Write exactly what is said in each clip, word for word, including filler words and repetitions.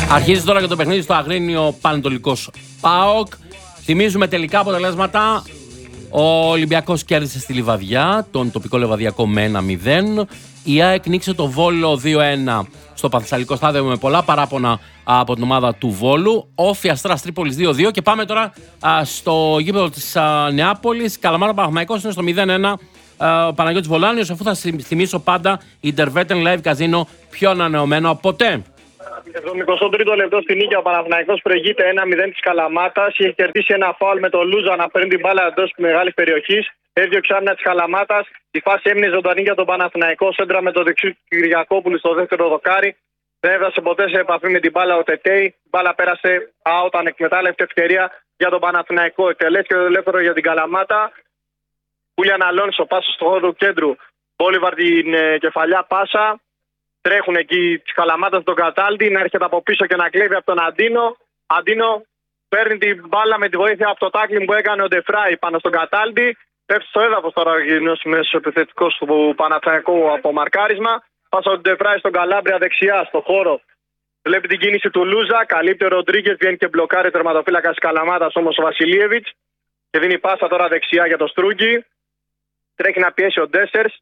Αρχίζει τώρα για το παιχνίδι στο Αγρίνιο Πανετολικός ΠΑΟΚ. Θυμίζουμε τελικά αποτελέσματα. Ο Ολυμπιακός κέρδισε στη Λιβαδιά τον τοπικό Λιβαδιακό με ένα μηδέν. Η ΑΕΚ νίκησε το Βόλο δύο ένα στο Παθησσαλικό Στάδιο με πολλά παράπονα από την ομάδα του Βόλου. Όφη Αστράς Τρίπολης δύο δύο. Και πάμε τώρα α, στο γήπεδο της α, Νεάπολης. Καλαμάτα Παναθηναϊκός είναι στο μηδέν ένα. Ο Παναγιώτης Βολάνιος, αφού θα θυμίσω πάντα Intervetten Live Casino πιο ανανεωμένο από ποτέ. Στο εικοστό τρίτο λεπτό στη νίκη ο Παναθηναϊκός προηγείται ένα μηδέν της Καλαμάτας. Είχε κερδίσει ένα φάουλ με τον Λούζα να παίρνει την μπάλα εντός της μεγάλης περιοχής. Έδιωξε άμυνα της Καλαμάτας. Η φάση έμεινε ζωντανή για τον Παναθηναϊκό. Σέντρα με τον δεξιού Κυριακόπουλου στο δεύτερο δοκάρι. Δεν έφτασε ποτέ σε επαφή με την μπάλα ο Τετέι. Η μπάλα πέρασε out, ανεκμετάλλευτη ευκαιρία για τον Παναθηναϊκό. Εκτελέστηκε το ελεύθερο για την Καλαμάτα. Χούλιαν Αλόνσο, πάσα στο χώρο του κέντρου. Μπόλιβαρ την ε, κεφαλιά πάσα. Τρέχουν εκεί τη Καλαμάτα στον Καταλτη. Να έρχεται από πίσω και να κλέβει από τον Αντίνο. Αντίνο παίρνει την μπάλα με τη βοήθεια από το τάκλινγκ που έκανε ο Ντεφράι πάνω στον Καταλτη. Πέφτει στο έδαφος τώρα ο γυρνός μέσος επιθετικός του Παναθηναϊκού από μαρκάρισμα. Πάσα ο Ντεφράι στον Καλάμπρια δεξιά στο χώρο. Βλέπει την κίνηση του Λούζα. Καλύπτει ο Ροντρίγκες. Βγαίνει και μπλοκάρει τερματοφύλακα τη Καλαμάτα όμως ο Βασιλίεβιτς. Και δίνει πάσα τώρα δεξιά για το Στρούγκι. Τρέχει να πιέσει ο Ντέσσερς.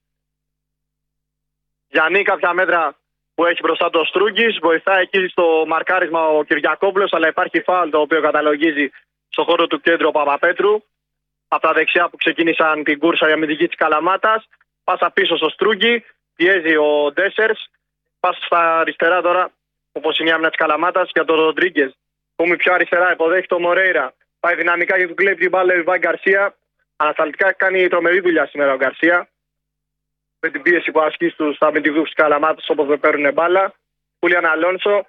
Γιάννη κάποια μέτρα που έχει μπροστά το Στρούγκης. Βοηθάει εκεί στο μαρκάρισμα ο Κυριακόπουλος. Αλλά υπάρχει φάουλ το οποίο καταλογίζει στο χώρο του κέντρου ο Παπαπέτρου. Από τα δεξιά που ξεκίνησαν την κούρσα η αμυντική της Καλαμάτας. Πάσα πίσω στο Στρούγκη. Πιέζει ο Ντέσσερς. Πάσα στα αριστερά τώρα, όπως είναι η άμυνα της Καλαμάτας, για τον Ροντρίγκες. Που πιο αριστερά υποδέχει το Μορέιρα. Πάει δυναμικά και του κλέβει την μπάλα ο Ιβάν Γκαρσία. Ανασταλτικά κάνει τρομερή δουλειά σήμερα ο Γκαρσία. Με την πίεση που ασκεί στους αμυντικούς της Καλαμάτας όπως δεν παίρνουν μπάλα. Χούλιαν Αλόνσο.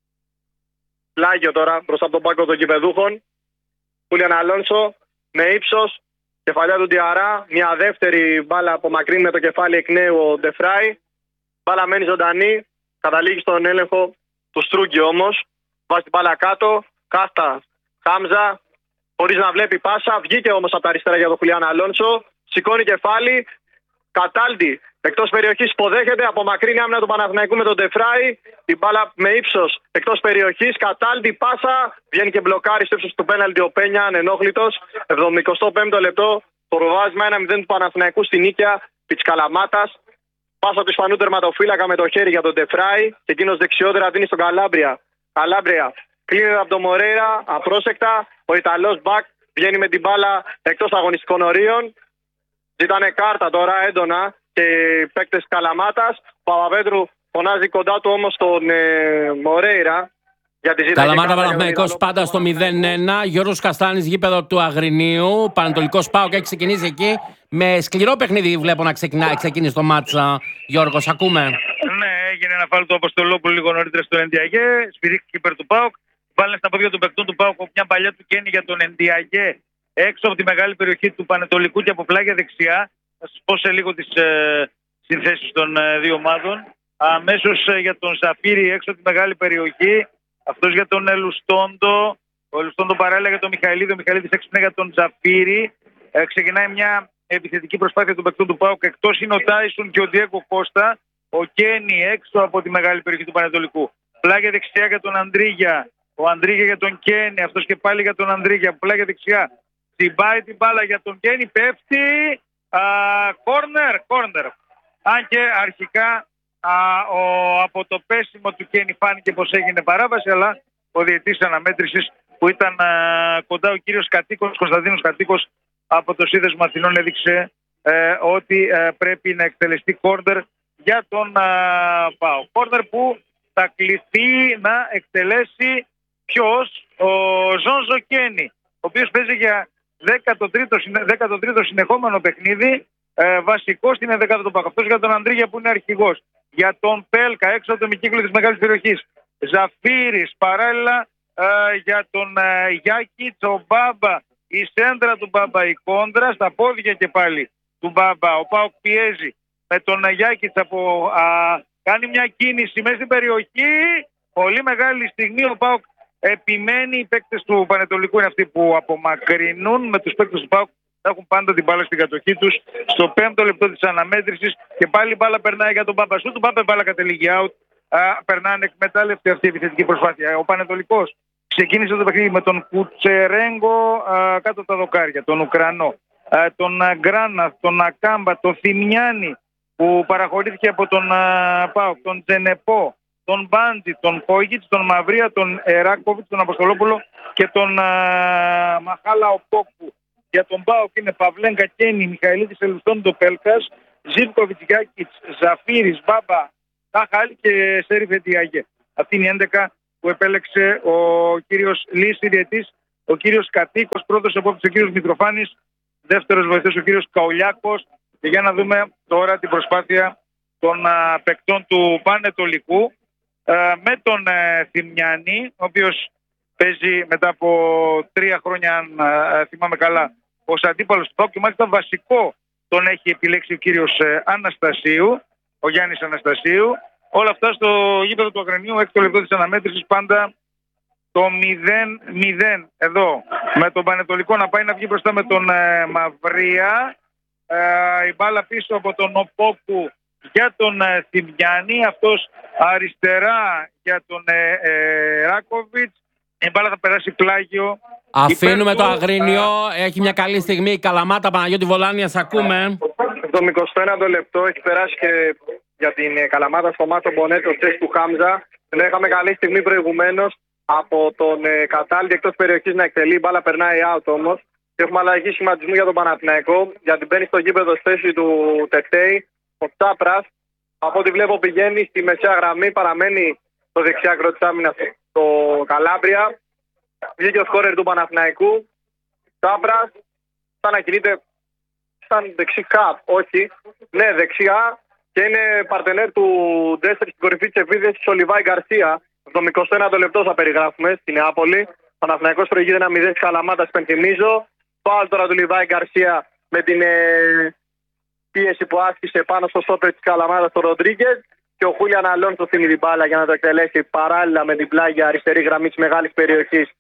Πλάγιο τώρα μπροστά από τον πάγκο των κηπεδούχων. Χούλιαν Αλόνσο με ύψος. Κεφαλιά του Ντιαρά. Μια δεύτερη μπάλα απομακρύνει με το κεφάλι εκ νέου ο Ντεφράι. Μπάλα μένει ζωντανή. Καταλήγει στον έλεγχο του Στρούγκη όμως. Βάζει την μπάλα κάτω. Κάστα Χάμζα. Χωρίς να βλέπει πάσα. Βγήκε όμως από τα αριστερά για τον Χουλιάν Αλόνσο. Σηκώνει κεφάλι. Καταλτη εκτός περιοχής υποδέχεται. Απομακρύνει άμυνα του Παναθηναϊκού με τον Ντεφράι. Την μπάλα με ύψος εκτός περιοχής. Καταλτη πάσα. Βγαίνει και μπλοκάρει στο ύψος του πέναλτι ο Πένια. Ανενόχλητος. εβδομηκοστό πέμπτο λεπτό. Προβάδισμα ένα μηδέν του Παναθηναϊκού στην νίκαια της Καλαμάτας. Πάσα του Ισπανού τερματοφύλακα με το χέρι για τον Ντεφράι. Και εκείνος δεξιότερα δίνει στον Καλάμπρια. Καλάμπρια κλείνει από τον Μορέιρα. Απρόσεκτα. Ο Ιταλός Μπακ βγαίνει με την μπάλα εκτός αγωνιστικών ορίων. Ζήτανε κάρτα τώρα έντονα και οι παίκτες της Καλαμάτας. Ο Παπαπέτρου φωνάζει κοντά του όμως τον ε, Μορέιρα. Καλαμάτα Παναθηναϊκός πάντα στο μηδέν ένα. Γιώργος Καστάνης, γήπεδο του Αγρινίου. Πανετολικός ΠΑΟΚ έχει ξεκινήσει εκεί. Με σκληρό παιχνίδι βλέπω να ξεκινά, ξεκινήσει το μάτσα. Γιώργος, ακούμε. Ναι, έγινε ένα φάουλ του Αποστολόπουλου λίγο νωρίτερα στο Ενδιαγέ. Σφυρίχθηκε υπέρ του ΠΑΟΚ. Βάλε στα πόδια του παικτών του ΠΑΟΚ μια παλιά του καίνη για τον Ενδιαγέ έξω από τη μεγάλη περιοχή του Πανετολικού και από πλάγια δεξιά. Θα σας πω σε λίγο τις ε, συνθέσεις των ε, δύο ομάδων. Αμέσως ε, για τον Ζαφύρη έξω από τη μεγάλη περιοχή. Αυτός για τον Ελουστόντο. Ο Ελουστόντο παράλληλα για τον Μιχαηλίδη. Ο Μιχαηλίδης έξυπνα για τον Ζαφύρη. Ε, ξεκινάει μια επιθετική προσπάθεια του παικτών του ΠΑΟΚ. Εκτός είναι ο Τάισον και ο Ντιέγκο Κώστα. Ο Κένι έξω από τη μεγάλη περιοχή του Πανετολικού. Πλάγια δεξιά για τον Αντρίγια. Ο Αντρίγια για τον Κένι. Αυτός και πάλι για τον Αντρίγια. Πλάγια δεξιά. Συμπάει την μπάλα για τον Κένι. Πέφτει. Κόρνερ. Κόρνερ. Αν και αρχικά α, ο, από το πέσιμο του Κένι φάνηκε πως έγινε παράβαση. Αλλά ο διαιτής αναμέτρησης που ήταν α, κοντά ο κύριος Κατοίκος, Κωνσταντίνος Κατοίκος από το Σύνδεσμο Αθηνών έδειξε ε, ότι ε, πρέπει να εκτελεστεί κόρνερ για τον ΠΑΟ. Κόρνερ που θα κληθεί να εκτελέσει ποιος? Ο Ζόνζο Κένι, ο οποίος παίζει για δέκατο τρίτο συνεχόμενο παιχνίδι, ε, βασικός στην ενδεκάδα του ΠΑΟ. Αυτός για τον Αντρίγια που είναι αρχηγός. Για τον Πέλκα έξω από το μικύκλο της μεγάλης περιοχής. Ζαφύρης παράλληλα ε, για τον ε, Γιάκιτς, ο Μπάμπα, η σέντρα του Μπάμπα, η κόντρα στα πόδια και πάλι του Μπάμπα. Ο ΠΑΟΚ πιέζει με τον Γιάκιτς από, α, κάνει μια κίνηση μέσα στην περιοχή. Πολύ μεγάλη στιγμή ο ΠΑΟΚ επιμένει. Οι παίκτες του Πανετολικού είναι αυτοί που απομακρυνούν. Με τους παίκτες του ΠΑΟΚ θα έχουν πάντα την μπάλα στην κατοχή τους. Στο πέμπτο λεπτό της αναμέτρησης και πάλι η μπάλα περνάει για τον Μπάμπα. Σου του Μπάμπα μπάλα κατελήγει out. α, περνάνε εκμετάλλευτη αυτή η επιθετική προσπάθεια. Ο Πανετολικός ξεκίνησε το παιχνίδι με τον Κουτσερέγκο α, κάτω από τα δοκάρια, τον Ουκρανό, α, τον Γκράνα, τον Ακάμπα, τον Θημιάνη που παραχωρήθηκε από τον ΠΑΟΚ, τον Τζενεπό, τον Μπάντζη, τον Κόγιτς, τον Μαυρία, τον Εράκοβιτς, τον Αποστολόπουλο και τον α, Μαχάλα Οπόκου. Για τον ΠΑΟΚ είναι Παυλέγκα, Κένι, Μιχαηλίδης, Ελουστόντο, Πέλκας, Ζίβκοβιτς, Γιάκητς, Ζαφίρης, Μπάμπα, Τάχαλ και Σέριφ Εντιάγε. Αυτή είναι η έντεκα που επέλεξε ο κύριος Λύση διαιτής, ο κύριος Κατοίκος, πρώτος επόπτης ο κύριος Μητροφάνης, δεύτερος βοηθός ο κύριος Καουλιάκος. Και για να δούμε τώρα την προσπάθεια των α, παικτών του Πανετολικού α, με τον α, Θημιάνη, ο οποίος παίζει μετά από τρία χρόνια, αν α, θυμάμαι καλά, ως αντίπαλος του ΠΑΟΚ και μάλιστα βασικό τον έχει επιλέξει ο κύριος ε, Αναστασίου, ο Γιάννης Αναστασίου. Όλα αυτά στο γήπεδο του Αγρινίου, έκτο λεπτό της αναμέτρησης, πάντα το μηδέν μηδέν εδώ. Με τον Πανετολικό να πάει να βγει μπροστά με τον ε, Μαυρία. Ε, η μπάλα πίσω από τον Οπόκου για τον ε, Θημιάνη. Αυτός αριστερά για τον ε, ε, Ράκοβιτς. Η μπάλα θα περάσει πλάγιο. Αφήνουμε το Αγρίνιο. Έχει μια καλή στιγμή η Καλαμάτα. Παναγιώτη Βολάνια, σ' ακούμε. Το εικοστό ένατο λεπτό έχει περάσει και για την Καλαμάτα στο μάτσο Μπονέτο τσες του Χάμζα. Ενώ είχαμε καλή στιγμή προηγουμένως από τον ε, Κατάλτη εκτός περιοχής να εκτελεί. Η μπάλα περνάει out όμως. Και έχουμε αλλαγή σχηματισμού για τον Παναθηναϊκό. Γιατί μπαίνει στο γήπεδο στη θέση του Τετέι. Ο Τσάπρας, από ό,τι βλέπω, πηγαίνει στη μεσαία γραμμή. Παραμένει στο δεξιά άκρο της άμυνας το Καλάμπρια. Βγήκε ο σκόρερ του Παναθηναϊκού. Τσάπρας, σαν να κινείται σαν δεξί καπ, όχι. Ναι, δεξιά. Και είναι παρτενέρ του Ντέστερ στην κορυφή της επίθεσης ο Λιβάη Γκαρσία. Το εικοστό ένατο λεπτό θα περιγράφουμε στην Νεάπολη. Παναθηναϊκός προηγείται ένα μηδέν της Καλαμάτας, υπενθυμίζω. Πάλι τώρα του Λιβάη Γκαρσία με την ε, πίεση που άσκησε πάνω στο στόπερ της Καλαμάτας τον Ροντρίγκες. Και ο Χούλιαν Αλόνσο στείλει την μπάλα για να το εκτελέσει παράλληλα με την πλάγια αριστερή γραμμή της μεγάλης περιοχής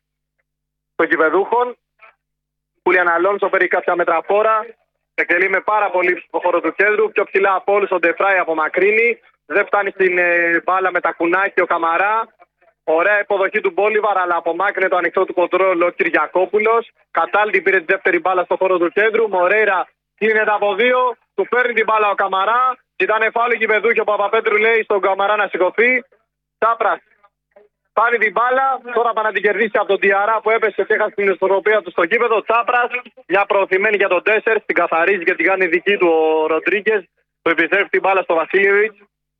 των κυπεδούχων. Χούλιαν Αλόνσο παίρνει κάποια μέτρα φόρα. Εκτελεί με πάρα πολύ στο χώρο του κέντρου. Πιο ψηλά από όλους ο Ντεφράι απομακρύνει. Δεν φτάνει στην ε, μπάλα με τα κουνάκια ο Καμαρά. Ωραία υποδοχή του Μπόλιβαρ, αλλά απομάκρυνε το ανοιχτό του κοντρόλ ο Κυριακόπουλος. Κατάλτη πήρε τη δεύτερη μπάλα στο χώρο του κέντρου. Μορέιρα κλείνεται από δύο. Του παίρνει την μπάλα ο Καμαρά. Ήταν φάουλ κυπεδούχη. Ο Παπαπέτρου λέει στον Καμαρά να σηκωθεί. Τσάπρας πάρει την μπάλα. Τώρα πάνε να την κερδίσει από τον Διαρά που έπεσε και έχασε την ισορροπία του στο γήπεδο. Τσάπρας, μια προωθημένη για τον Τέσσερ. Την καθαρίζει και την κάνει δική του ο Ροντρίγκες. Που επιστρέφει την μπάλα στο Βασίλειοβιτς.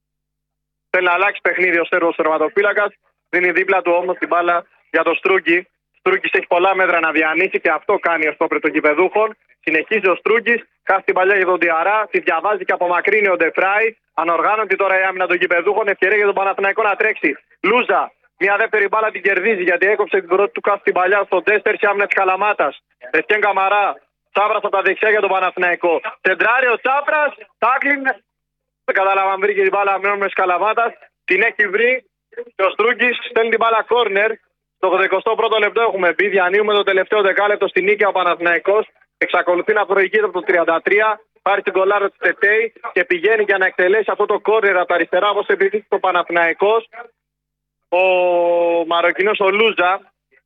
Θέλει να αλλάξει παιχνίδι ο Σέρβος τερματοφύλακας. Δίνει δίπλα του όμως την μπάλα για τον Στρούγκη. Στρούγκης έχει πολλά μέτρα να διανύσει και αυτό κάνει ο στόπερ των κυπεδούχων. Συνεχίζει ο Στρούγκης, χάσει την παλιά για τον Διαρά, τη διαβάζει και απομακρύνει ο Ντεφράι. Ανοργάνωτη τώρα η άμυνα των κυπεδούχων. Ευκαιρία για τον Παναθηναϊκό να τρέξει. Λούζα, μια δεύτερη μπάλα την κερδίζει γιατί έκοψε την πρώτη του κάθη την παλιά στον Τέστερ και άμυνα της Καλαμάτας. Εστιέν Καμαρά, Τσάπρας από τα δεξιά για τον Παναθηναϊκό. Τεντράρει ο Τσάπρας, τάκλιν. Δεν κατάλαβα αν βρήκε την μπάλα με της Καλαμάτας. Την έχει βρει. Και ο Στρούγκης στέλνει την μπάλα κόρνερ. Στο ογδοηκοστό πρώτο λεπτό έχουμε μπει. Διανύουμε το τελευταίο δεκάλεπτο στην νίκη ο Παναθηναϊκός. Εξακολουθεί να προηγείται από το τριάντα τρία. Πάρει την κολάρα του Τετέι και πηγαίνει για να εκτελέσει αυτό το κόρνερ από τα αριστερά όπως επιθυμεί το Παναθηναϊκός. Ο Μαροκινός ο Λούζα.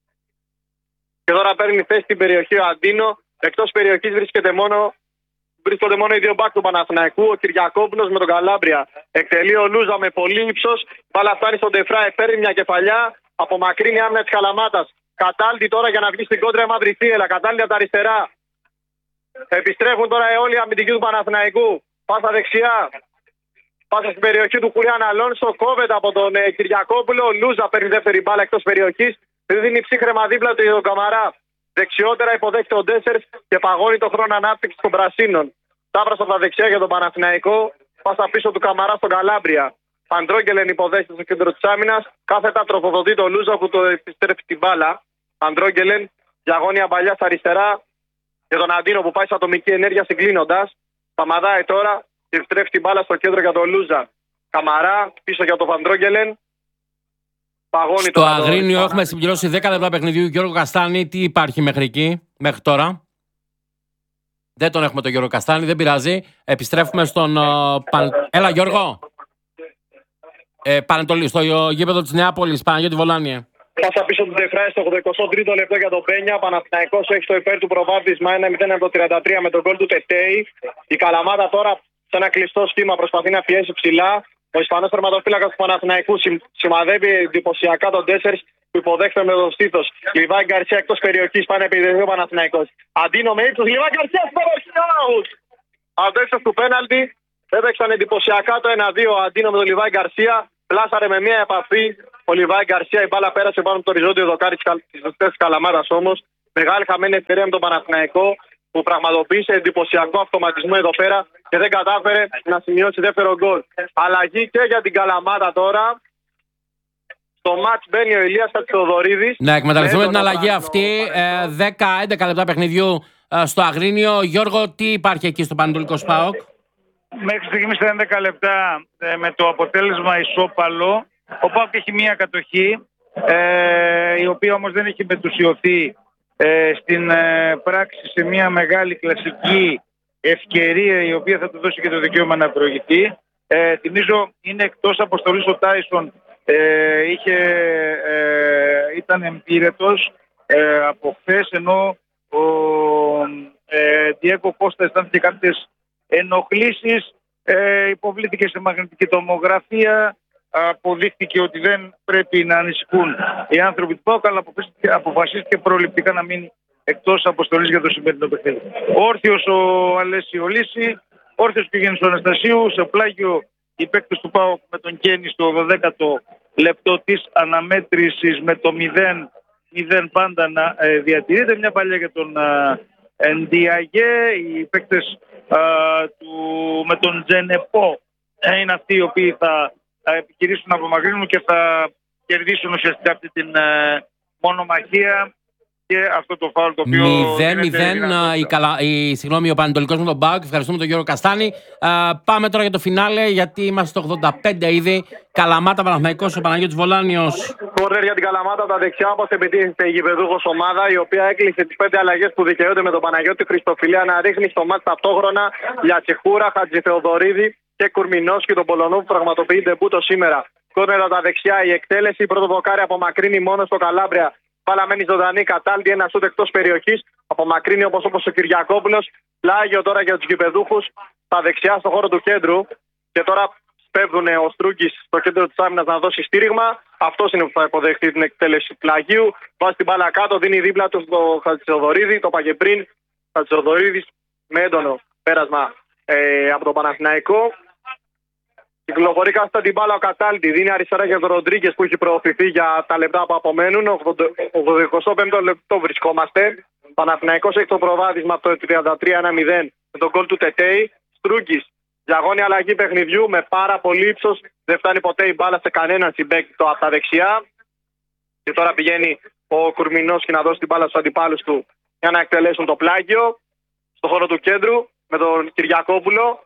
Και τώρα παίρνει θέση στην περιοχή ο Αντίνο. Εκτός περιοχής βρίσκεται μόνο. Βρίσκονται μόνο οι δύο μπακ του Παναθηναϊκού. Ο Κυριακόπουλος με τον Καλάμπρια. Εκτελεί ο Λούζα με πολύ ύψος. Μπάλα φτάνει στον Ντεφράι. Παίρνει μια κεφαλιά. Απομακρύνει άμυνα της Καλαμάτας. Κατάλτη τώρα για να βγει στην κόντρα μαύρη θύελα. Κατάλτη από τα αριστερά. Επιστρέφουν τώρα όλοι οι αμυντικοί του Παναθηναϊκού. Πάσα δεξιά. Πάσα στην περιοχή του Χουλιάν Αλόνσο. Κόβεται από τον ε, Κυριακόπουλο. Ο Λούζα παίρνει δεύτερη μπάλα εκτός περιοχής. Δίνει ψύχρεμα δίπλα του τον Καμαρά. Δεξιότερα υποδέχεται ο Ντέσσερ και παγώνει το χρόνο ανάπτυξη των Πρασίνων. Ταύρας από τα δεξιά για τον Παναθηναϊκό. Πάσα πίσω του Καμαρά στον Καλάμπρια. Παντρόγγελεν υποδέχεται στο κέντρο της άμυνας. Κάθετα τροφοδοτεί τον Λούζα που το επιστρέφει την μπάλα. Παντρόγγελεν, διαγώνια παλιά στα αριστερά. Για τον Αντίνο που πάει σε ατομική ενέργεια συγκλίνοντας. Παμαδάει τώρα και επιστρέφει την μπάλα στο κέντρο για τον Λούζα. Καμαρά πίσω για τον Παντρόγγελεν. Στο Αγρίνιο έχουμε συμπληρώσει δέκα λεπτά παιχνιδιού. Γιώργο Καστάνη, τι υπάρχει μέχρι εκεί, μέχρι τώρα? Δεν τον έχουμε τον Γιώργο Καστάνη, δεν πειράζει. Επιστρέφουμε στον... Uh, παν... Έλα Γιώργο. Ε, Πανετολή, στο γήπεδο της Νεάπολης, Παναγιώτη Βολάνιε. Πάσα πίσω του Ντεφράι στο ογδοηκοστό τρίτο λεπτό για τον Πένια. Παναθηναϊκός έχει στο υπέρ του προβάδισμα ένα μηδέν από το τριάντα τρία με τον γκολ του Τετέι. Η Καλαμάτα τώρα σε ένα κλειστό σχήμα προσπαθεί να πιέσει ψηλά. Ο Ισπανός τερματοφύλακας του Παναθηναϊκού σημαδεύει εντυπωσιακά τον τέσσερις που υποδέχεται με το στήθος. Λιβάη Γκαρσία εκτός περιοχής, πάνε επιδεχθεί ο Παναθηναϊκός. Αντίνο με ύψος, Λιβάη Γκαρσία στην περιοχή. Αντέξω του πέναλτι. Έπαιξαν εντυπωσιακά το ένα δύο Αντίνο με τον Λιβάη Γκαρσία. Πλάσαρε με μία επαφή ο Λιβάη Γκαρσία. Η μπάλα πέρασε πάνω από το οριζόντιο δοκάρι της δοστές Καλαμάτας όμως. Μεγάλη χαμένη ευκαιρία με τον Παναθηναϊκό που πραγματοποίησε εντυπωσιακό αυτοματισμό εδώ πέρα και δεν κατάφερε να σημειώσει δεύτερο γκολ. Αλλαγή και για την Καλαμάτα τώρα. Στο μάτς μπαίνει ο Ηλίας Χατζηθεοδωρίδης. Ναι, εκμεταλλευτούμε την αλλαγή αυτή. δέκα έντεκα λεπτά παιχνιδιού στο Αγρίνιο. Γιώργο, τι υπάρχει εκεί στο Πανετολικό ΠΑΟΚ? Μέχρι στιγμής στα έντεκα λεπτά ε, με το αποτέλεσμα ισόπαλο. Ο ΠΑΟΚ έχει μία κατοχή, ε, η οποία όμως δεν έχει μετουσιωθεί ε, στην ε, πράξη σε μία μεγάλη κλασική ευκαιρία η οποία θα του δώσει και το δικαίωμα να προηγηθεί. Ε, θυμίζω είναι εκτός αποστολής ο Τάισον, ε, είχε, ε, ήταν εμπειρετός ε, από χθες, ενώ ο ε, Διέγκο Κώστα αισθάνθηκε κάποιες ενοχλήσεις, ε, υποβλήθηκε σε μαγνητική τομογραφία, αποδείχθηκε ότι δεν πρέπει να ανησυχούν οι άνθρωποι του ΠΑΟΚ, αλλά αποφασίστηκε προληπτικά να μείνει εκτός αποστολής για το σημερινό παιχνίδι. Όρθιος ο Αλέσιο Λύση, όρθιος και ο Γιάννης Αναστασίου, σε πλάγιο οι παίκτες του ΠΑΟΚ με τον Κέννη στο δωδέκατο λεπτό της αναμέτρησης με το μηδέν μηδέν πάντα να ε, διατηρείται. Μια παλιά για τον ε, Ντιαγέ, οι παίκτες ε, του, με τον Τζενεπό ε, είναι αυτοί οι οποίοι θα θα επιχειρήσουν να απομακρύνουν και θα κερδίσουν ουσιαστικά αυτή την ε, μονομαχία και αυτό το φάουλ το οποίο... μηδέν μηδέν η, καλα... η, συγγνώμη, ο Πανετολικός με τον ΠΑΟΚ. Ευχαριστούμε τον Γιώργο Καστάνη. Α, πάμε τώρα για το φινάλε, γιατί είμαστε στο ογδόντα πέντε ήδη. Καλαμάτα, Παναθηναϊκός, ο Παναγιώτης Βολάνιος. Κόρνερ για την Καλαμάτα, τα δεξιά, όπως επιτίθεται η γηπεδούχος ομάδα, η οποία έκλεισε τις πέντε αλλαγές που δικαιούνται με τον Παναγιώτη Χριστοφιλία να ρίχνει στο μάτς ταυτόχρονα Λιατσιχούρα, Χατζηθεοδωρίδη και Κουρμινός και τον Πολωνό που πραγματοποιεί ντεμπούτο σήμερα. Κόρνερ από τα δεξιά, η εκτέλεση. Πρώτο δοκάρι απομακρύνει μόνο στο Καλάμπρια. Πάλα μένει ζωντανή, Κατάλτη, ένα σούτ εκτός περιοχής. Απομακρύνει όπως όπως ο Κυριακόπουλος. Πλάγιο τώρα για τους γηπεδούχους. Στα δεξιά, στο χώρο του κέντρου. Και τώρα σπέβδουν ο Στρούγκης στο κέντρο της άμυνας να δώσει στήριγμα. Αυτός είναι που θα υποδεχτεί την εκτέλεση πλαγίου. Βάζει την μπάλα κάτω, δίνει δίπλα του στο Χατζηθεοδωρίδη. Το πάγε πριν. Χατζηθεοδωρίδης με έντονο πέρασμα ε, από τον Παναθηναϊκό. Κυκλοφορεί κάθετα την μπάλα ο Κατάλτη. Δίνει αριστερά για τον Ροντρίγκες που έχει προωθηθεί για τα λεπτά που απομένουν. ογδοηκοστό πέμπτο λεπτό βρισκόμαστε. Παναθηναϊκός έχει το προβάδισμα από το τριάντα τρία ένα μηδέν με τον γκολ του Τετέι. Στρούγκης, διαγώνια αλλαγή παιχνιδιού με πάρα πολύ ύψος. Δεν φτάνει ποτέ η μπάλα σε κανέναν συμπαίκτη από τα δεξιά. Και τώρα πηγαίνει ο Κουρμινός και να δώσει την μπάλα στους αντιπάλους του για να εκτελέσουν το πλάγιο. Στο χώρο του κέντρου με τον Κυριακόπουλο.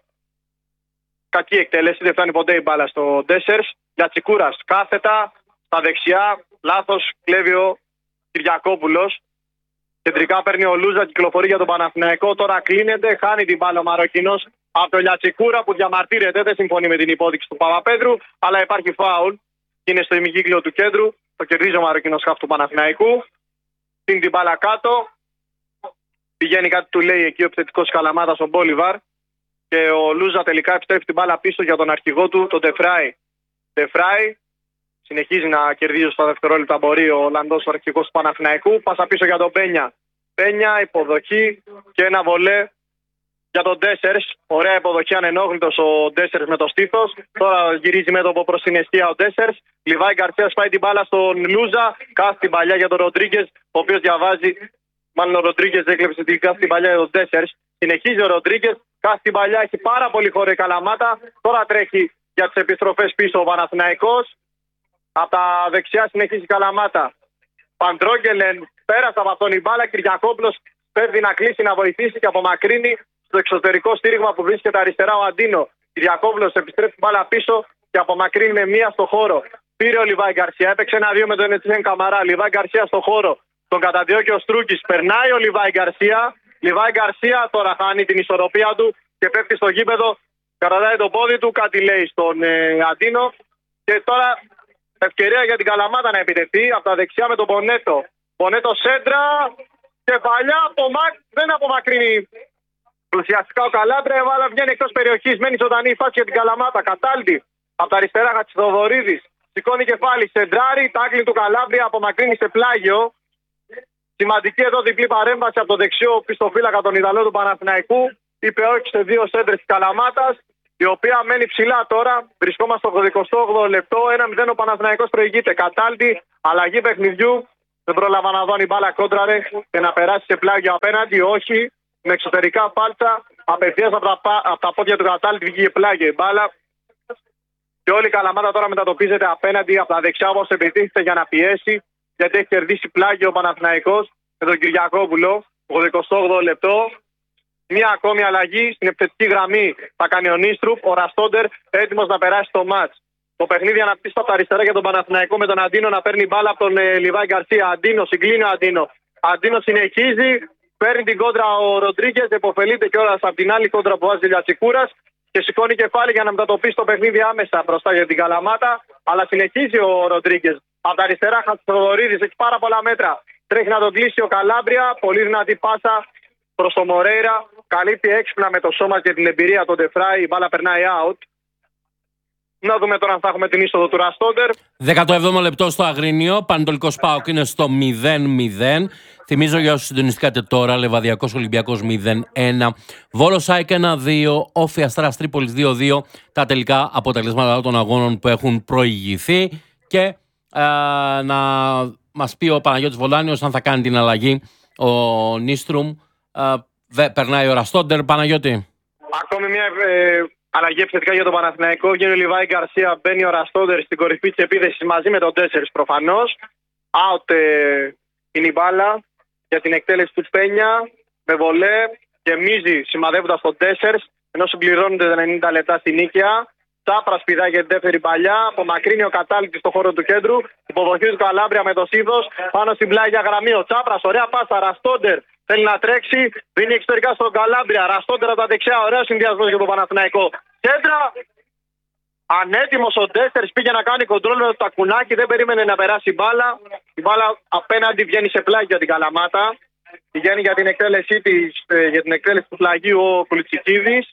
Κακή εκτέλεση, δεν φτάνει ποτέ η μπάλα στο Ντέσσερς. Για Τσικούρας κάθετα, στα δεξιά, λάθος, κλέβει ο Κυριακόπουλος. Κεντρικά παίρνει ο Λούζα, κυκλοφορεί για τον Παναθηναϊκό. Τώρα κλείνεται, χάνει την μπάλα ο Μαροκινός από τον Λιατσικούρα που διαμαρτύρεται. Δεν συμφωνεί με την υπόδειξη του Παπαπέτρου, αλλά υπάρχει φάουλ. Είναι στο ημικύκλιο του κέντρου. Το κερδίζει ο Μαροκινός χαφ του Παναθηναϊκού. Στην την μπάλα κάτω. Πηγαίνει κάτι του λέει εκεί ο επιθετικός Καλαμάτας ο Μπόλιβαρ. Και ο Λούζα τελικά επιστρέφει την μπάλα πίσω για τον αρχηγό του, τον Ντεφράι. Ντεφράι συνεχίζει να κερδίζει στα δευτερόλεπτα. Μπορεί ο Ολλανδός, ο αρχηγός του Παναθηναϊκού. Πάσα πίσω για τον Πένια. Πένια, υποδοχή και ένα βολέ για τον Ντέσσερς. Ωραία υποδοχή, ανενόχλητος ο Ντέσσερς με το στήθος. Τώρα γυρίζει μέτωπο προς την αιστεία ο Ντέσσερς. Λιβάη Γκαρσία σπάει την μπάλα στον Λούζα. Κάθει την παλιά για τον Ροντρίγκες, ο οποίος διαβάζει. Μάλλον ο Ροντρίγκες έκλεψε την κάθει την παλιά για τον Ντέσσερς. Συνεχίζει ο Ροντρίγκες. Κάθει την παλιά, έχει πάρα πολύ χώρο η Καλαμάτα. Τώρα τρέχει για τις επιστροφές πίσω ο Παναθηναϊκός. Από τα δεξιά συνεχίζει η Καλαμάτα. Παντρόγγελεν πέρασε από αυτόν η μπάλα. Κυριακόπουλος πέφτει να κλείσει, να βοηθήσει και απομακρύνει στο εξωτερικό στήριγμα που βρίσκεται αριστερά ο Αντίνο. Κυριακόπουλος επιστρέφει την μπάλα πίσω και απομακρύνει με μία στο χώρο. Πήρε ο Λιβάη Γκαρσία, έπαιξε ένα δύο με τον Ετσέν Καμαρά. Λιβάη Γκαρσία στο χώρο. Τον καταδιώκει ο Στρούγκης. Περνάει ο Λιβάη Γκαρσία. Λιβάη Γκαρσία τώρα χάνει την ισορροπία του και πέφτει στο γήπεδο. Κρατάει το πόδι του, κάτι λέει στον ε, Αντίνο. Και τώρα ευκαιρία για την Καλαμάτα να επιτεθεί από τα δεξιά με τον Πονέτο. Πονέτο σέντρα, κεφαλιά από Μακ, δεν απομακρύνει πλουσιαστικά ο Καλάμπρια. Αλλά βγαίνει εκτός περιοχής. Μένει ζωντανή η φάση για την Καλαμάτα. Κατάλτη από τα αριστερά, Χατσιδοβορίδης. Σηκώνει κεφάλι, σεντράρι, τάκλιν του Καλάμπρια, απομακρύνει σε πλάγιο. Σημαντική εδώ διπλή παρέμβαση από το δεξιό πιστοφύλακα τον Ιταλό του Παναθηναϊκού. Είπε όχι σε δύο σέντρες της Καλαμάτας, η οποία μένει ψηλά τώρα. Βρισκόμαστε στο ογδοηκοστό όγδοο λεπτό. ένα μηδέν ο Παναθηναϊκός προηγείται. Κατάλτη, αλλαγή παιχνιδιού. Δεν πρόλαβα να δω αν η μπάλα κόντραρε και να περάσει σε πλάγιο απέναντι. Όχι, με εξωτερικά φάλτσα. Απευθείας από τα, από τα πόδια του Κατάλτη βγήκε πλάγιο η μπάλα. Και όλη η Καλαμάτα τώρα μετατοπίζεται απέναντι από τα δεξιά όπως επιτίθεται για να πιέσει. Γιατί έχει κερδίσει πλάγιο ο Παναθηναϊκός με τον Κυριακόπουλο. ογδοηκοστό όγδοο λεπτό. Μία ακόμη αλλαγή στην επιθετική γραμμή θα κάνει ο Νίστρουπ. Ο Ραστόντερ έτοιμος να περάσει το μάτς. Το παιχνίδι αναπτύσσεται από τα αριστερά για τον Παναθηναϊκό με τον Αντίνο να παίρνει μπάλα από τον ε, Λιβάη Γκαρσία. Αντίνο, συγκλίνει ο Αντίνο. Αντίνο συνεχίζει. Παίρνει την κόντρα ο Ροντρίγκες. Εποφελείται κιόλας από την άλλη κόντρα που βάζει ο Λιατσικούρας. Και σηκώνει κεφάλι για να μετατοπίσει το παιχνίδι άμεσα μπροστά για την Καλαμάτα. Αλλά συνεχίζει ο Ροντρίγκες. Από τα αριστερά, Χατσιδοβορίδης έχει πάρα πολλά μέτρα. Τρέχει να τον κλείσει ο Καλάμπρια. Πολύ δυνατή πάσα προς το Μορέιρα. Καλύπτει έξυπνα με το σώμα και την εμπειρία τον Ντεφράι. Η μπάλα περνάει out. Να δούμε τώρα αν θα έχουμε την είσοδο του Ραστόντερ. δέκατο έβδομο λεπτό στο Αγρίνιο. Πανετολικός ΠΑΟΚ είναι στο μηδέν μηδέν. Θυμίζω για όσους συντονιστήκατε τώρα, Λεβαδιακός Ολυμπιακός μηδέν ένα. Βόλος ΑΕΚ ένα δύο. Όφη Αστράς Τρίπολης δύο δύο. Τα τελικά αποτελέσματα των αγώνων που έχουν προηγηθεί. Και ε, να μας πει ο Παναγιώτης Βολάνιος αν θα κάνει την αλλαγή ο Νίστρουμ. Ε, περνάει ο Ραστόντερ. Παναγιώτη. Ακόμη μια ε, αλλαγή επιθετικά για τον Παναθηναϊκό. Γίνει ο Λιβάη Γκαρσία, μπαίνει ο Ραστόντερ στην κορυφή της επίθεσης μαζί με τον τέσσερις προφανώς. Out ε, είναι η μπάλα για την εκτέλεση του Πένια με βολέ. Γεμίζει σημαδεύοντας τον τέσσερις ενώ συμπληρώνονται τα ενενήντα λεπτά στην νίκαια. Τσάπρας πηδάει για την δεύτερη παλιά. Απομακρύνει ο Κατάληκτης στο χώρο του κέντρου. Υποδοχή του Καλάμπρια με το Σίδος πάνω στην πλάγια γραμμή. Ο Τσάπρας, ωραία πάσα. Ραστόντερ θέλει να τρέξει. Δίνει εξωτερικά στον Καλάμπρια. Ραστόντερ από τα δεξιά. Ωραίο συνδυασμός για τον Παναθηναϊκό. Κέντρα. Ανέτοιμος ο Ντέστερς πήγε να κάνει κοντρόλ με το τακουνάκι. Δεν περίμενε να περάσει η μπάλα. Η μπάλα απέναντι βγαίνει σε πλάγιο για την Καλαμάτα. Πηγαίνει για την εκτέλεσή της, για την εκτέλεση του πλαγίου ο Κουλιτσικίδης.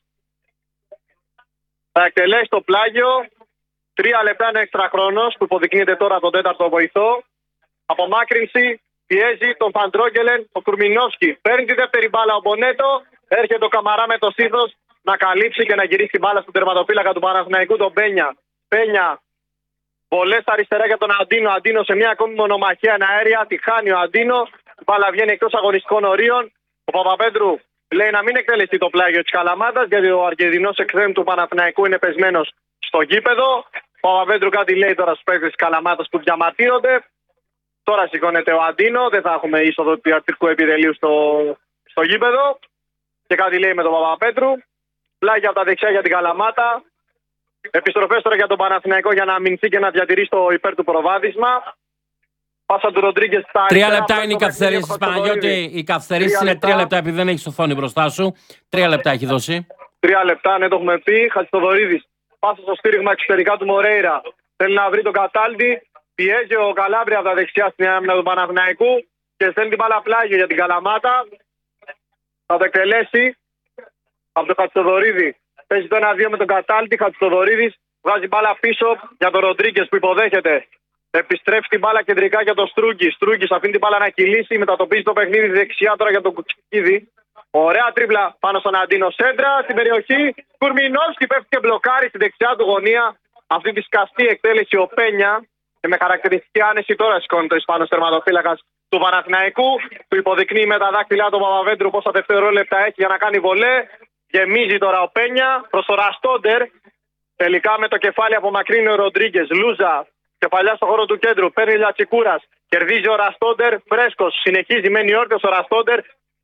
Θα εκτελέσει το πλάγιο. Τρία λεπτά είναι έξτρα χρόνος που υποδεικνύεται τώρα τον τέταρτο βοηθό. Απομάκρυνση. Πιέζει τον Φαντρόγκελεν, ο Κουρμινόφσκι. Παίρνει τη δεύτερη μπάλα ο Μπονέτο. Έρχεται ο Καμαρά με το Σίδος να καλύψει και να γυρίσει την μπάλα στον τερματοφύλακα του Παναθηναϊκού, τον Πένια. Πένια. Πολλές αριστερά για τον Αντίνο. Αντίνο σε μια ακόμη μονομαχία αέρια. Τη χάνει ο Αντίνο. Η μπάλα βγαίνει εκτός αγωνιστικών ορίων. Ο Παπαπέτρου λέει να μην εκτελεστεί το πλάγιο της Καλαμάτας γιατί ο Αργεντινός εκθέμ του Παναθηναϊκού είναι πεσμένος στο γήπεδο. Ο Παπαπέτρου κάτι λέει τώρα στους παίκτες της Καλαμάτας που διαμαρτύρονται. Τώρα σηκώνεται ο Αντίνο. Δεν θα έχουμε είσοδο του ιατρικού επιτελείου στο, στο γήπεδο. Και κάτι λέει με τον Παπαπέτρου. Πλάγια από τα δεξιά για την Καλαμάτα. Επιστροφές τώρα για τον Παναθηναϊκό για να αμυνθεί και να διατηρήσει το υπέρ του προβάδισμα. Πάσα του Ροντρίγκες στα Τρία λεπτά είναι οι καθυστερήσεις, Παναγιώτη. Οι καθυστερήσεις είναι τρία λεπτά επειδή δεν έχει το φόνι μπροστά σου. Τρία λεπτά έχει δώσει. Τρία λεπτά, ναι, το έχουμε πει. Χατσιδοβορίδης. Πάσα στο στήριγμα εξωτερικά του Μορέιρα. Θέλει να βρει τον Κατάλτη. Πιέζει ο Καλάμπρια από τα δεξιά στην άμυνα του Παναθηναϊκού και στέλνει την μπάλα πλάγιο για την Καλαμάτα. Θα το εκτελέσει από τον Χατσιδοβορίδη. Παίζει το ένα δύο με τον Κατάλτη. Χατσιδοβορίδης βγάζει μπάλα πίσω για τον Ροντρίγκες που υποδέχεται. Επιστρέφει την μπάλα κεντρικά για τον Στρούγκη. Στρούγκης αφήνει την μπάλα να κυλήσει. Μετατοπίζει το παιχνίδι δεξιά τώρα για τον Κουτσικίδη. Ωραία τρίπλα πάνω στον Αντίνο. Σέντρα στην περιοχή. Κουρμινόφσκι πέφτει και μπλοκάρει στη δεξιά του γωνία. Αυτή τη σκαστή εκτέλεση ο Πένια. Και με χαρακτηριστική άνεση τώρα σηκώνεται ο Ισπανός τερματοφύλακας του Παναθηναϊκού. Του υποδεικνύει με τα δάχτυλά του Παπαβέντρου πόσα δευτερόλεπτα έχει για να κάνει βολέ. Γεμίζει τώρα ο Πένια προς το Ραστόντερ. Τελικά με το κεφάλι απομακρύνει ο Ροντρίγκες. Λούζα. Κεφαλιά στο χώρο του κέντρου. Παίρνει Λατσικούρας. Κερδίζει ο Ραστόντερ. Φρέσκος. Συνεχίζει. Μένει όρθιος ο Ραστόντερ.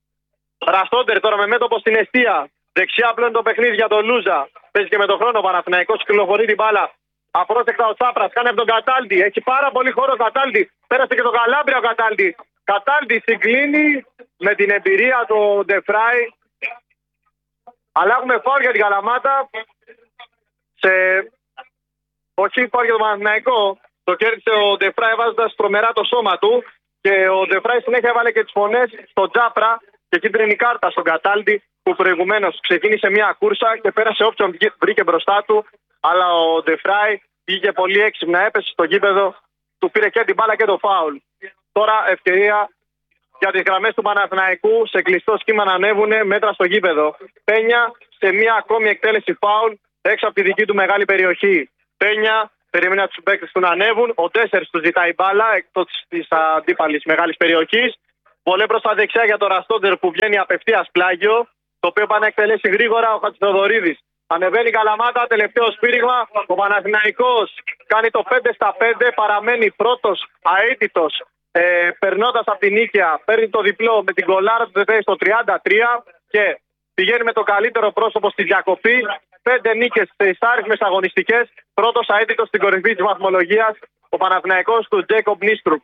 Ραστόντερ τώρα με μέτωπο στην εστία. Δεξιά πλέον το παιχνίδι για τον Λούζα. Παίζει και με τον χρόνο ο Παναθηναϊκός. Κυκλοφορεί την μπάλα. Απρόσεκτα ο Τσάπρας. Κάνει από τον Κατάλτη. Έχει πάρα πολύ χώρο ο Κατάλτη. Πέρασε και τον Καλάμπρια ο Κατάλτη. Κατάλτη συγκλίνει με την εμπειρία του Ντεφράι. Αλλά έχουμε φάουλ για την Καλαμάτα. Σε Όχι, πάω για το Παναθηναϊκό. Το κέρδισε ο Ντεφράι βάζοντας τρομερά το σώμα του. Και ο Ντεφράι συνέχεια έβαλε και τις φωνές στο Τζάπρα και κίτρινη κάρτα στον Καταλτη που προηγουμένως ξεκίνησε μια κούρσα και πέρασε όποιον βρήκε μπροστά του. Αλλά ο Ντεφράι πήγε πολύ έξυπνα, έπεσε στο γήπεδο, του πήρε και την μπάλα και το φάουλ. Τώρα ευκαιρία για τις γραμμές του Παναθηναϊκού σε κλειστό σχήμα να ανέβουν μέτρα στο γήπεδο. Πένια σε μια ακόμη εκτέλεση φάουλ έξω από τη δική του μεγάλη περιοχή. Πένια περιμένει τους παίκτες του να ανέβουν. Ο Τέσσερις του ζητάει μπάλα εκτός της αντίπαλης μεγάλης περιοχής. Βολέ προς τα δεξιά για το Ραστόντερ που βγαίνει απευθείας πλάγιο. Το οποίο πάει να εκτελέσει γρήγορα ο Χατζηθοδωρίδης. Ανεβαίνει η Καλαμάτα, τελευταίο σπήριγμα. Ο Παναθηναϊκός κάνει το πέντε στα πέντε, παραμένει πρώτος αίτητος. Ε, περνώντας από την νίκαια, παίρνει το διπλό με την κολάρα του στο τριάντα τρία και πηγαίνει με το καλύτερο πρόσωπο στη διακοπή. Πέντε νίκες σε εισάριθμες αγωνιστικές. Πρώτος αίτητος στην κορυφή της βαθμολογίας, ο Παναθηναϊκός του Τζέικομπ Νίστρουπ.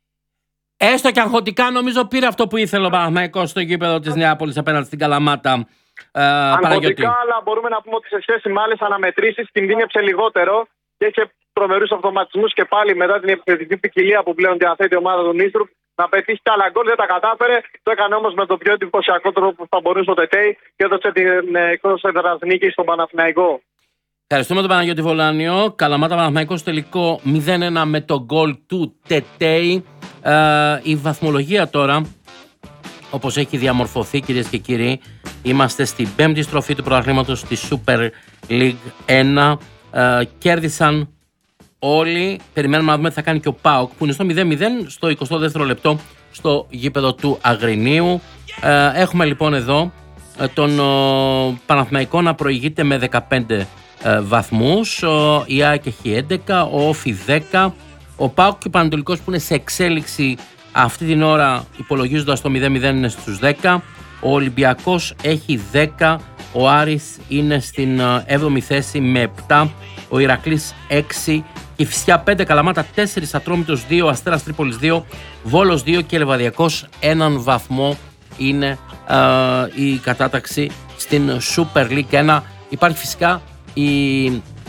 Έστω και αγχωτικά νομίζω πήρε αυτό που ήθελε ο Παναθηναϊκός στο γήπεδο της Νεάπολης απέναντι στην Καλαμάτα. Ε, αγχωτικά, αλλά μπορούμε να πούμε ότι σε σχέση με άλλες αναμετρήσεις κινδύνεψε λιγότερο και είχε τρομερούς αυτοματισμούς και πάλι μετά την επιθετική ποικιλία που πλέον διαθέτει η ομάδα του Νίστρουπ να πετύχει τα άλλα γκολ. Δεν τα κατάφερε. Το έκανε όμως με τον πιο εντυπωσιακό τρόπο που θα μπορούσε ο Τετέι και έδωσε την εκτός έδρας νίκη στον Παναθηναϊκό. Ευχαριστούμε τον Παναγιώτη Βολάνιο. Καλαμάτα Παναθηναϊκός τελικό μηδέν ένα με το γκολ του Τετέι. Ε, η βαθμολογία τώρα, όπως έχει διαμορφωθεί, κυρίες και κύριοι, είμαστε στην πέμπτη στροφή του πρωταθλήματος στη Super League ένα. Ε, κέρδισαν όλοι. Περιμένουμε να δούμε τι θα κάνει και ο ΠΑΟΚ που είναι στο μηδέν μηδέν στο εικοστό δεύτερο λεπτό στο γήπεδο του Αγρινίου. Ε, έχουμε λοιπόν εδώ τον ο, Παναθηναϊκό να προηγείται με δεκαπέντε ε, βαθμούς. Ο, η ΑΕΚ έχει έντεκα, ο Όφι δέκα. Ο ΠΑΟΚ και ο Πανατολικός που είναι σε εξέλιξη αυτή την ώρα υπολογίζοντας το μηδέν μηδέν είναι στους δέκα. Ο Ολυμπιακός έχει δέκα. Ο Άρης είναι στην έβδομη θέση με επτά. Ο Ηρακλής έξι. Η Φυσιά πέντε, Καλαμάτα τέσσερα, Ατρόμητος δύο, Αστέρας Τρίπολης δύο, Βόλος δύο και Λεβαδιακός έναν βαθμό είναι ε, η κατάταξη στην Super League ένα. Υπάρχει φυσικά η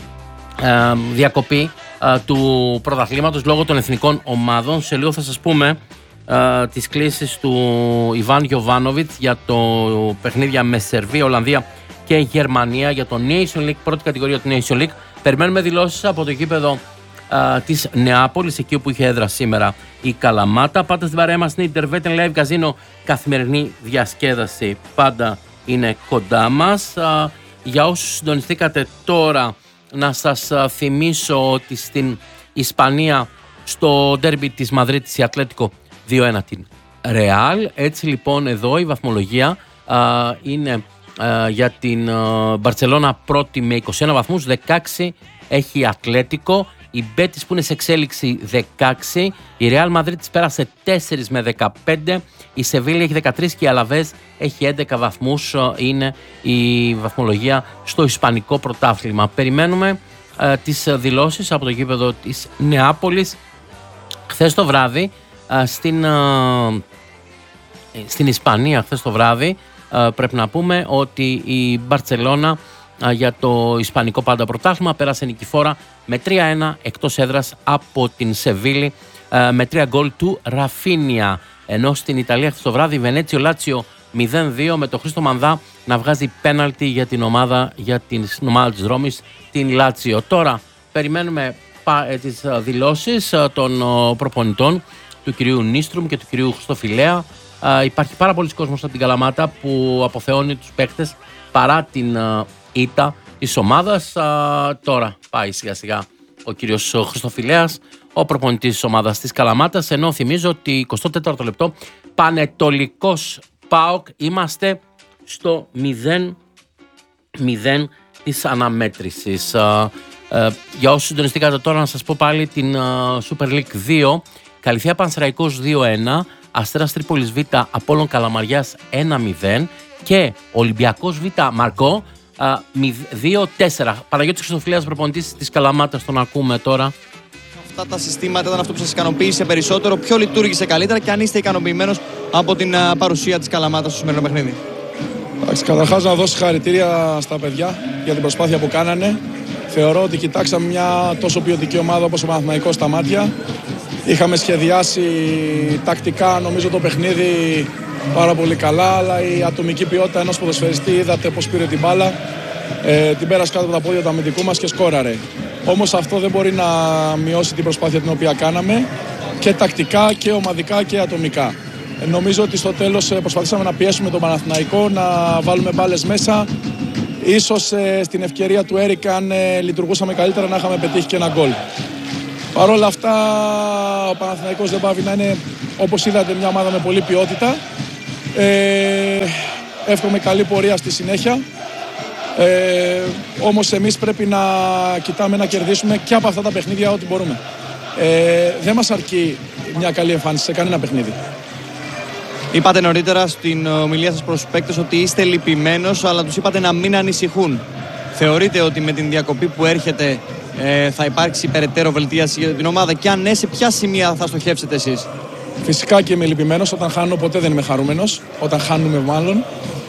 ε, διακοπή ε, του πρωταθλήματος λόγω των εθνικών ομάδων. Σε λίγο θα σας πούμε ε, τις κλήσεις του Ιβάν Γιοβάνοβιτς για το παιχνίδια με Σερβία, Ολλανδία και Γερμανία για το Nation League, πρώτη κατηγορία του Nation League. Περιμένουμε δηλώσεις από το γήπεδο uh, της Νεάπολης, εκεί όπου είχε έδρα σήμερα η Καλαμάτα. Πάτε στην παρέα μας, είναι Intervetin Live Casino, καθημερινή διασκέδαση πάντα είναι κοντά μας. Uh, για όσους συντονιστήκατε τώρα, να σας uh, θυμίσω ότι στην Ισπανία στο ντέρμπι της Μαδρίτης η Ατλέτικο δύο ένα την Ρεάλ. Έτσι λοιπόν εδώ η βαθμολογία uh, είναι Uh, για την Μπαρτσελώνα uh, πρώτη με είκοσι ένα βαθμούς, δεκαέξι έχει η Ατλέτικο, η Μπέτις που είναι σε εξέλιξη δεκαέξι, η Ρεάλ Μαδρίτης πέρασε τέσσερα με δεκαπέντε, η Σεβίλη έχει δεκατρία και η Αλαβές έχει έντεκα βαθμούς, uh, είναι η βαθμολογία στο Ισπανικό πρωτάθλημα. Περιμένουμε uh, τις δηλώσεις από το γήπεδο της Νεάπολης. Χθες το βράδυ uh, στην, uh, στην Ισπανία χθες το βράδυ Uh, πρέπει να πούμε ότι η Μπαρτσελώνα uh, για το Ισπανικό πάντα πρωτάθλημα πέρασε νικηφόρα με τρία ένα εκτός έδρας από την Σεβίλη uh, με τρία γκολ του Ραφίνια. Ενώ στην Ιταλία χθες το βράδυ Βενέτσιο Λάτσιο μηδέν δύο με τον Χρήστο Μανδά να βγάζει πέναλτι για την ομάδα, για την ομάδα της Ρώμης, την Λάτσιο. Τώρα περιμένουμε uh, τις uh, δηλώσεις uh, των uh, προπονητών του κυρίου Νίστρουμ και του κυρίου Χριστοφιλέα. Uh, υπάρχει πάρα πολλοί κόσμος από την Καλαμάτα που αποθεώνει τους παίκτες παρά την uh, ήττα της ομάδας. Uh, τώρα πάει σιγά σιγά ο κύριος Χριστοφιλέας, ο προπονητής της ομάδας της Καλαμάτας, ενώ θυμίζω ότι εικοστό τέταρτο λεπτό Πανετολικός ΠΑΟΚ, είμαστε στο μηδέν μηδέν της αναμέτρησης. Uh, uh, για όσους συντονιστήκατε τώρα να σας πω πάλι την uh, Super League δύο, Καλυθέα Πανσεραϊκός δύο ένα, Αστέρας Τρίπολης Β, Απόλλων Καλαμαριάς ένα μηδέν και Ολυμπιακός Β Μαρκό δύο τέσσερα. Παναγιώτης Χριστοφιλέας, προπονητής της Καλαμάτας, τον ακούμε τώρα. Αυτά τα συστήματα ήταν αυτό που σας ικανοποίησε περισσότερο? Ποιο λειτουργήσε καλύτερα και αν είστε ικανοποιημένος από την παρουσία της Καλαμάτας στο σημερινό παιχνίδι? Καταρχάς να δώσω συγχαρητήρια στα παιδιά για την προσπάθεια που κάνανε. Θεωρώ ότι κοιτάξαμε μια τόσο ποιοτική ομάδα όπως ο Παναθηναϊκός στα μάτια. Είχαμε σχεδιάσει τακτικά νομίζω το παιχνίδι πάρα πολύ καλά, αλλά η ατομική ποιότητα ενός ποδοσφαιριστή, είδατε πώς πήρε την μπάλα, ε, την πέρασε κάτω από τα πόδια του αμυντικού μας και σκόραρε. Όμως αυτό δεν μπορεί να μειώσει την προσπάθεια την οποία κάναμε και τακτικά και ομαδικά και ατομικά. Ε, νομίζω ότι στο τέλος προσπαθήσαμε να πιέσουμε τον Παναθηναϊκό, να βάλουμε μπάλες μέσα. Ίσως ε, στην ευκαιρία του Έρικ, αν ε, λειτουργούσαμε καλύτερα, να είχαμε πετύχει και ένα γκολ. Παρ' όλα αυτά, ο Παναθηναϊκός δεν πάβει να είναι, όπως είδατε, μια ομάδα με πολλή ποιότητα. Ε, εύχομαι καλή πορεία στη συνέχεια. Ε, όμως εμείς πρέπει να κοιτάμε να κερδίσουμε και από αυτά τα παιχνίδια ό,τι μπορούμε. Ε, δεν μας αρκεί μια καλή εμφάνιση σε κανένα παιχνίδι. Είπατε νωρίτερα στην ομιλία σας προς τους παίκτες ότι είστε λυπημένος, αλλά τους είπατε να μην ανησυχούν. Θεωρείτε ότι με την διακοπή που έρχεται ε, θα υπάρξει περαιτέρω βελτίωση για την ομάδα και αν ναι, σε ποια σημεία θα στοχεύσετε εσείς? Φυσικά και είμαι λυπημένος. Όταν χάνω ποτέ δεν είμαι χαρούμενος. Όταν χάνουμε μάλλον.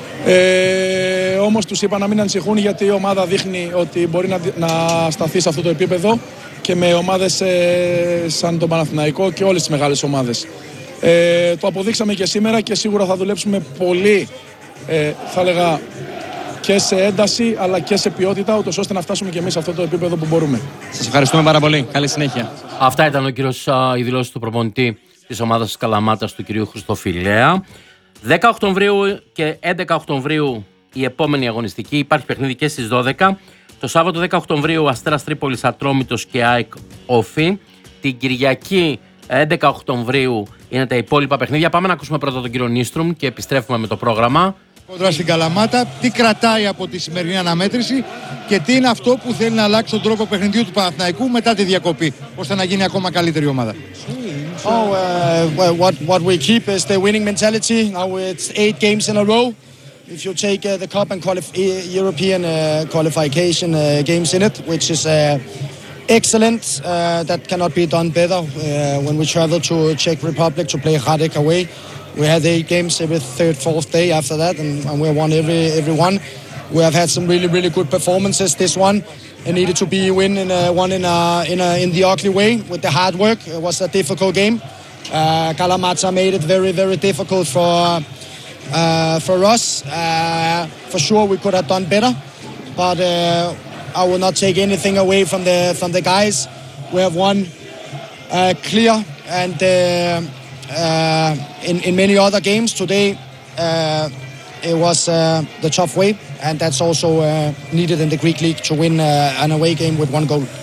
Ε, όμως τους είπα να μην ανησυχούν, γιατί η ομάδα δείχνει ότι μπορεί να, να σταθεί σε αυτό το επίπεδο και με ομάδες ε, σαν τον Παναθηναϊκό και όλες τις μεγάλες ομάδες. Ε, το αποδείξαμε και σήμερα και σίγουρα θα δουλέψουμε πολύ, ε, θα έλεγα, και σε ένταση αλλά και σε ποιότητα, ούτως ώστε να φτάσουμε και εμείς σε αυτό το επίπεδο που μπορούμε. Σας ευχαριστούμε πάρα πολύ. Καλή συνέχεια. Αυτά ήταν ο κύριος, α, η δηλώση του προπονητή της ομάδας της Καλαμάτας, του κυρίου Χριστοφιλέα. δέκα Οκτωβρίου και έντεκα Οκτωβρίου η επόμενη αγωνιστική. Υπάρχει παιχνίδι και στις δώδεκα. Το Σάββατο δέκα Οκτωβρίου Αστέρας Τρίπολης Ατρόμητος και ΑΕΚ Όφη. Την Κυριακή έντεκα Οκτωβρίου είναι τα υπόλοιπα παιχνίδια. Πάμε να ακούσουμε πρώτα τον κύριο Νίστρουμ και επιστρέφουμε με το πρόγραμμα. Κοντρά στην Καλαμάτα, τι κρατάει από τη σημερινή αναμέτρηση και τι είναι αυτό που θέλει να αλλάξει τον τρόπο παιχνιδιού του Παναθηναϊκού μετά τη διακοπή, ώστε να γίνει ακόμα καλύτερη ομάδα. Oh, uh, well, what what we keep is the winning mentality. Now it's eight games in a row. If you take uh, the cup and qualif- European uh, qualification uh, games in it, which is uh, excellent, uh, that cannot be done better. Uh, when we travel to Czech Republic to play Radek away, we had eight games every third, fourth day after that, and, and we won every every one. We have had some really, really good performances. This one, it needed to be win in a, one in a, in a, in the ugly way with the hard work. It was a difficult game. Uh, Kalamata made it very, very difficult for uh, for us. Uh, for sure, we could have done better, but uh, I will not take anything away from the from the guys. We have won uh, clear and. Uh, Uh, in, in many other games today, uh, it was uh, the tough way, and that's also uh, needed in the Greek league to win uh, an away game with one goal.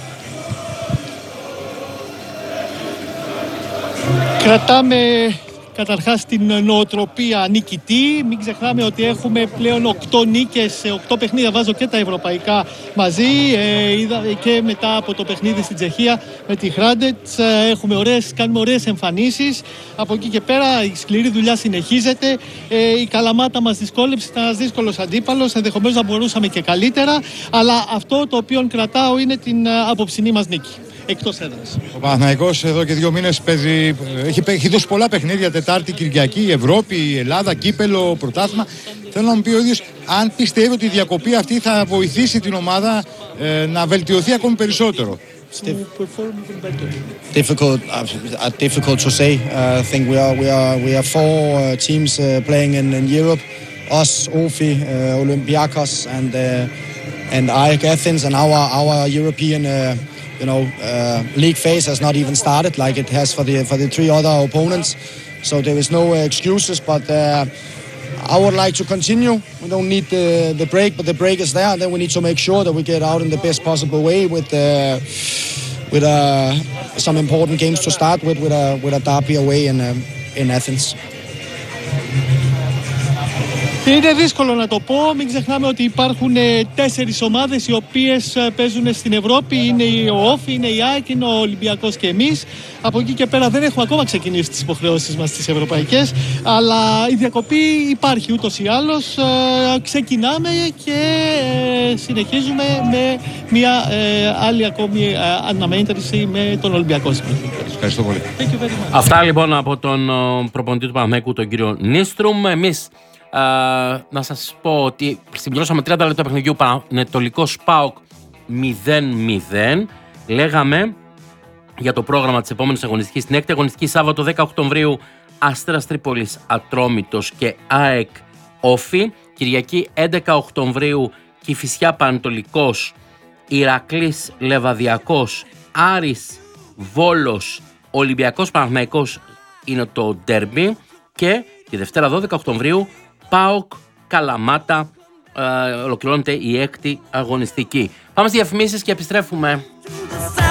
Κρατάμε καταρχάς την νοοτροπία νικητή. Μην ξεχνάμε ότι έχουμε πλέον οκτώ νίκες σε οκτώ παιχνίδια. Βάζω και τα ευρωπαϊκά μαζί. Ε, είδα, και μετά από το παιχνίδι στην Τσεχία με τη Χράντετς ε, έχουμε ωραίες, κάνουμε ωραίες εμφανίσεις. Από εκεί και πέρα η σκληρή δουλειά συνεχίζεται. Ε, η Καλαμάτα μας δυσκόλεψε, ήταν ένας δύσκολος αντίπαλος. Ενδεχομένως να μπορούσαμε και καλύτερα. Αλλά αυτό το οποίο κρατάω είναι την ε, απόψινή μας νίκη. Εκτός έδρας. Ο Παναθηναϊκός εδώ και δύο μήνες παίζει, έχει, έχει δώσει πολλά παιχνίδια, Τετάρτη, Κυριακή, Ευρώπη, Ελλάδα, Κύπελο, Πρωτάθλημα. Θέλω να μου πει ο ίδιος αν πιστεύει ότι η διακοπή αυτή θα βοηθήσει την ομάδα ε, να βελτιωθεί ακόμη περισσότερο. Difficult, uh, difficult to say. Uh, I think we are we are we are four uh, teams uh, playing in, in Europe. Us, Ofi, uh, Olympiakos, and uh, and AEK Athens, and our our European. Uh, You know, uh, league phase has not even started like it has for the for the three other opponents. So there is no uh, excuses. But uh, I would like to continue. We don't need the the break, but the break is there. And then we need to make sure that we get out in the best possible way with uh, with uh, some important games to start with, with a with a derby away in uh, in Athens. Είναι δύσκολο να το πω. Μην ξεχνάμε ότι υπάρχουν τέσσερις ομάδες οι οποίες παίζουν στην Ευρώπη. Είναι ο Όφη, είναι η ΑΕΚ, είναι ο Ολυμπιακός και εμείς. Από εκεί και πέρα δεν έχουμε ακόμα ξεκινήσει τις υποχρεώσεις μας τις ευρωπαϊκές. Αλλά η διακοπή υπάρχει ούτως ή άλλως. Ξεκινάμε και συνεχίζουμε με μια άλλη ακόμη αναμέτρηση με τον Ολυμπιακό. Ευχαριστώ πολύ. Αυτά λοιπόν από τον προπονητή του Παναθηναϊκού, τον κύριο Νίστρουμ. Εμείς Uh, να σας πω ότι συμπληρώσαμε τριάντα λεπτά παιχνιδιού. Πανετολικός ΠΑΟΚ μηδέν μηδέν. Λέγαμε για το πρόγραμμα της επόμενης αγωνιστικής. Την έκτη αγωνιστική Σάββατο δέκα Οκτωβρίου Αστέρας Τρίπολης Ατρόμητος και ΑΕΚ Όφη. Κυριακή έντεκα Οκτωβρίου Κηφισιά Πανετολικός, Ηρακλής Λεβαδιακός, Άρης Βόλος, Ολυμπιακός Παναθηναϊκός είναι το ντέρμπι. Και τη Δευτέρα δώδεκα Οκτωβρίου ΠΑΟΚ Καλαμάτα, ε, ολοκληρώνεται η έκτη αγωνιστική. Πάμε στις διαφημίσεις και επιστρέφουμε.